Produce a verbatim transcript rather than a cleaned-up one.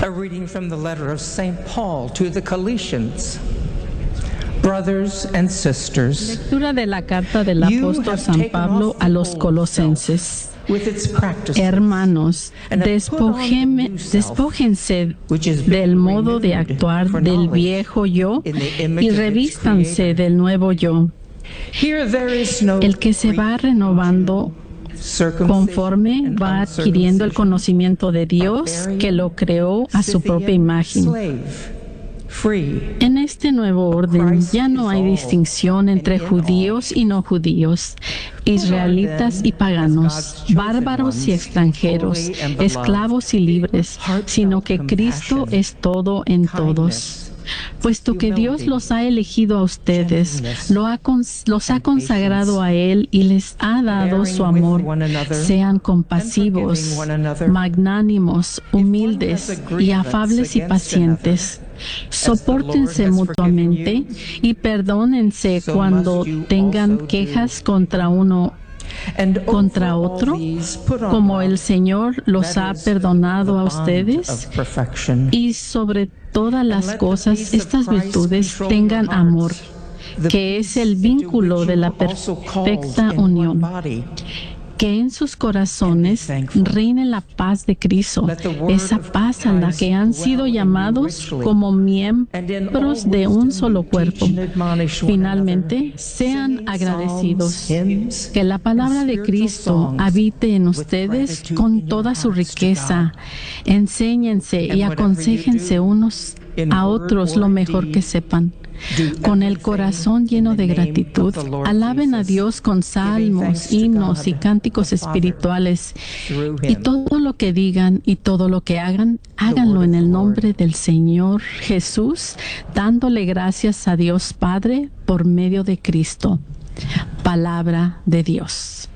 A reading from the letter of Saint Paul to the Colossians. Brothers and sisters, Lectura de la carta del apóstol San Pablo a los Colosenses. Hermanos, despojeme- despójense del modo de actuar del viejo yo y revístanse del nuevo yo, el que se va renovando conforme va adquiriendo el conocimiento de Dios que lo creó a su propia imagen. En este nuevo orden ya no hay distinción entre judíos y no judíos, israelitas y paganos, bárbaros y extranjeros, esclavos y libres, sino que Cristo es todo en todos. Puesto que Dios los ha elegido a ustedes, lo ha cons- los ha consagrado a Él y les ha dado su amor. Sean compasivos, magnánimos, humildes y afables y pacientes. Sopórtense mutuamente y perdónense cuando tengan quejas contra uno contra otro, como el Señor los ha perdonado a ustedes. Y sobre todas las cosas, estas virtudes tengan amor, que es el vínculo de la perfecta unión. Que en sus corazones reine la paz de Cristo, esa paz a la que han sido llamados como miembros de un solo cuerpo. Finalmente, sean agradecidos. Que la palabra de Cristo habite en ustedes con toda su riqueza. Enséñense y aconséjense unos a otros lo mejor que sepan. Con el corazón lleno de gratitud, alaben a Dios con salmos, himnos y cánticos espirituales. Y todo lo que digan y todo lo que hagan, háganlo en el nombre del Señor Jesús, dándole gracias a Dios Padre por medio de Cristo. Palabra de Dios.